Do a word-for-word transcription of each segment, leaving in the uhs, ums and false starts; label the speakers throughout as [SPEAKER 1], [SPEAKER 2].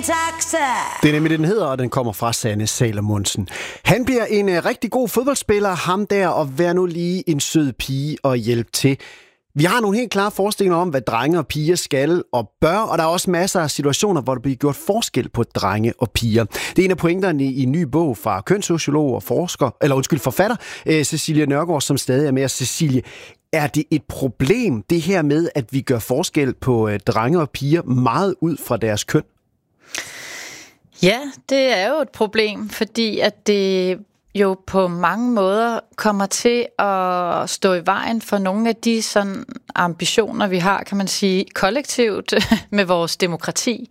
[SPEAKER 1] en taxa.
[SPEAKER 2] Det er nemlig det, den hedder, og den kommer fra Sanne Salomonsen. Han bliver en uh, rigtig god fodboldspiller, ham der, og vær nu lige en sød pige og hjælpe til. Vi har nogle helt klare forestillinger om, hvad drenge og piger skal og bør, og der er også masser af situationer, hvor der bliver gjort forskel på drenge og piger. Det er en af pointerne i en ny bog fra kønssociolog og forsker, eller undskyld, forfatter, uh, Cecilie Nørgaard, som stadig er med. Cecilie, er det et problem, det her med, at vi gør forskel på uh, drenge og piger meget ud fra deres køn?
[SPEAKER 3] Ja, det er jo et problem, fordi at det jo på mange måder kommer til at stå i vejen for nogle af de sådan ambitioner, vi har, kan man sige, kollektivt med vores demokrati.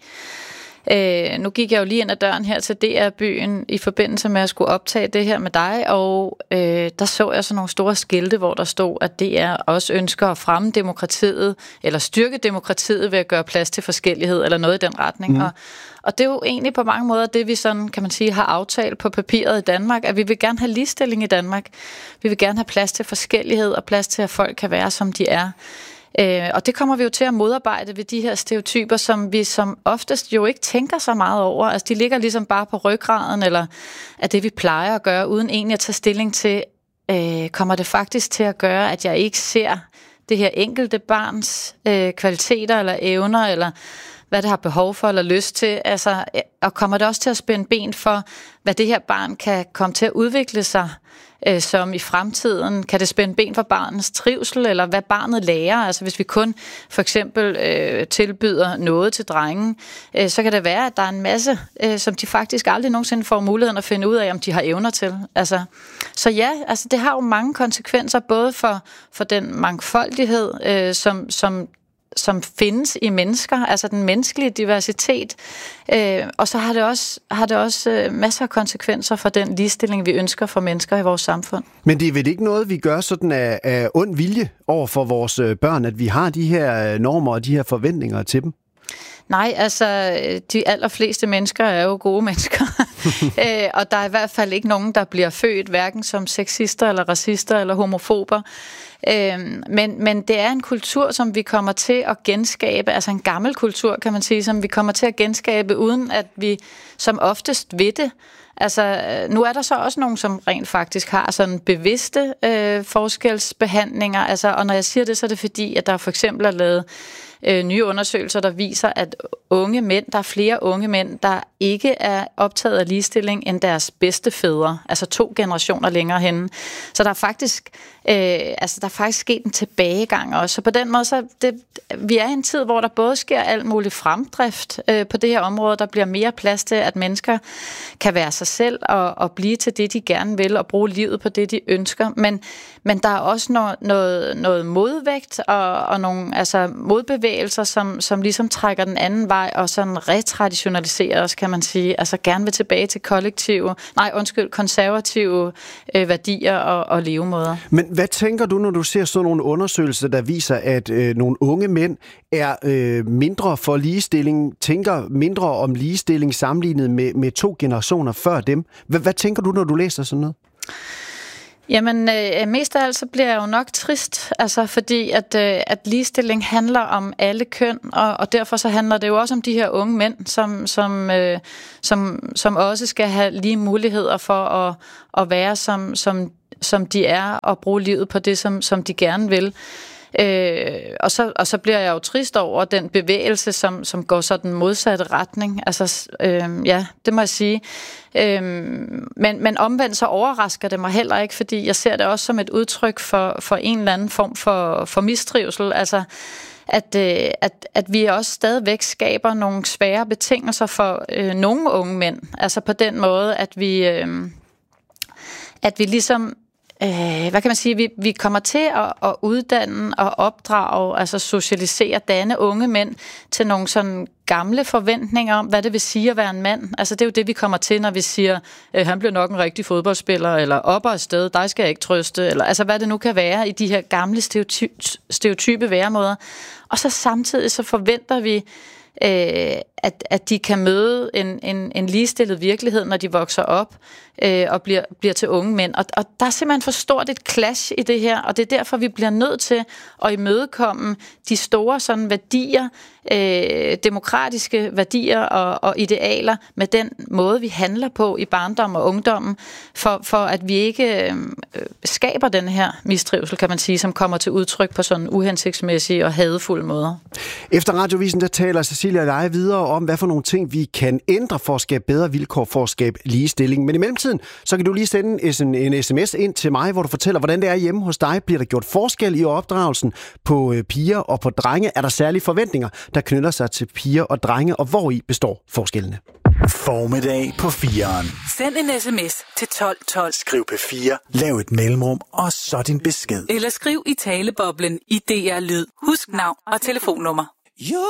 [SPEAKER 3] Øh, nu gik jeg jo lige ind ad døren her til D R-byen i forbindelse med at skulle optage det her med dig, og øh, der så jeg sådan nogle store skilte, hvor der stod, at D R også ønsker at fremme demokratiet, eller styrke demokratiet ved at gøre plads til forskellighed, eller noget i den retning. Mm. Og, og det er jo egentlig på mange måder det, vi sådan, kan man sige, har aftalt på papiret i Danmark, at vi vil gerne have ligestilling i Danmark. Vi vil gerne have plads til forskellighed, og plads til, at folk kan være, som de er. Øh, og det kommer vi jo til at modarbejde ved de her stereotyper, som vi som oftest jo ikke tænker så meget over. Altså de ligger ligesom bare på ryggraden, eller er det vi plejer at gøre, uden egentlig at tage stilling til, øh, kommer det faktisk til at gøre, at jeg ikke ser det her enkelte barns øh, kvaliteter eller evner, eller hvad det har behov for eller lyst til, altså, og kommer det også til at spænde ben for, hvad det her barn kan komme til at udvikle sig øh, som i fremtiden? Kan det spænde ben for barnets trivsel, eller hvad barnet lærer? Altså hvis vi kun for eksempel øh, tilbyder noget til drengen, øh, så kan det være, at der er en masse, øh, som de faktisk aldrig nogensinde får muligheden at finde ud af, om de har evner til. Altså, så ja, altså, det har jo mange konsekvenser, både for, for den mangfoldighed, øh, som, som som findes i mennesker, altså den menneskelige diversitet, øh, og så har det også, har det også øh, masser af konsekvenser for den ligestilling, vi ønsker for mennesker i vores samfund.
[SPEAKER 2] Men det er vel ikke noget, vi gør sådan af, af ond vilje over for vores børn, at vi har de her normer og de her forventninger til dem?
[SPEAKER 3] Nej, altså de allerfleste mennesker er jo gode mennesker, øh, og der er i hvert fald ikke nogen, der bliver født hverken som sexister eller racister eller homofober. Øh, men, men det er en kultur, som vi kommer til at genskabe, altså en gammel kultur, kan man sige, som vi kommer til at genskabe, uden at vi som oftest ved det. Altså, nu er der så også nogen, som rent faktisk har sådan bevidste øh, forskelsbehandlinger, altså, og når jeg siger det, så er det fordi, at der for eksempel er lavet øh, nye undersøgelser, der viser, at unge mænd, der er flere unge mænd, der ikke er optaget af ligestilling end deres bedste fædre, altså to generationer længere henne. Så der er faktisk, øh, altså, der er faktisk sket en tilbagegang også. Så på den måde, så det, vi er i en tid, hvor der både sker alt muligt fremdrift øh, på det her område, der bliver mere plads til, at mennesker kan være sig selv og, og blive til det, de gerne vil, og bruge livet på det, de ønsker. Men, men der er også noget, noget, noget modvægt og, og nogle altså, modbevægelser, som, som ligesom trækker den anden vej og sådan retraditionaliserer os, kan man sige. Altså gerne vil tilbage til kollektive, nej undskyld, konservative øh, værdier og, og levemåder.
[SPEAKER 2] Men hvad tænker du, når du ser sådan nogle undersøgelser, der viser, at øh, nogle unge mænd er øh, mindre for ligestilling, tænker mindre om ligestilling sammenlignet med, med to generationer før dem? Hvad, hvad tænker du, når du læser sådan noget?
[SPEAKER 3] Jamen, øh, mest af alt så bliver jeg jo nok trist, altså fordi at, øh, at ligestilling handler om alle køn, og, og derfor så handler det jo også om de her unge mænd, som, som, øh, som, som også skal have lige muligheder for at, at være som, som, som de er, og bruge livet på det, som, som de gerne vil. Øh, og, så, og så bliver jeg jo trist over den bevægelse, som, som går så den modsatte retning. Altså, øh, ja, det må jeg sige. Øh, men, men omvendt så overrasker det mig heller ikke, fordi jeg ser det også som et udtryk for, for en eller anden form for, for mistrivsel. Altså, at, øh, at, at vi også stadigvæk skaber nogle svære betingelser for øh, nogle unge mænd. Altså på den måde, at vi, øh, at vi ligesom Øh, hvad kan man sige, vi, vi kommer til at, at uddanne og opdrage, altså socialisere, danne unge mænd til nogle sådan gamle forventninger om, hvad det vil sige at være en mand. Altså det er jo det, vi kommer til, når vi siger, øh, han bliver nok en rigtig fodboldspiller, eller op og afsted, dig skal jeg ikke trøste, eller altså hvad det nu kan være i de her gamle stereoty- stereotype væremåder. Og så samtidig så forventer vi, Øh, at, at de kan møde en, en, en ligestillet virkelighed, når de vokser op øh, og bliver, bliver til unge mænd. Og, og der er simpelthen for stort et clash i det her, og det er derfor, vi bliver nødt til at imødekomme de store sådan, værdier øh, demokratiske værdier og, og idealer med den måde, vi handler på i barndom og ungdommen, for, for at vi ikke øh, skaber den her mistrivsel, kan man sige, som kommer til udtryk på sådan uhensigtsmæssige og hadefulde måder.
[SPEAKER 2] Efter Radiovisen, der taler Cecilia og jeg videre om, hvad for nogle ting vi kan ændre for at skabe bedre vilkår for at skabe ligestilling. Men i mellemtiden, så kan du lige sende en, en sms ind til mig, hvor du fortæller, hvordan det er hjemme hos dig. Bliver der gjort forskel i opdragelsen på øh, piger og på drenge? Er der særlige forventninger, der knytter sig til piger og drenge, og hvori består forskellene?
[SPEAKER 1] Formiddag på fireren.
[SPEAKER 4] Send en sms til tolv tolv.
[SPEAKER 1] Skriv P fire, lav et mellemrum, og så din besked.
[SPEAKER 4] Eller skriv i taleboblen i D R Lyd. Husk navn og telefonnummer.
[SPEAKER 1] Jo.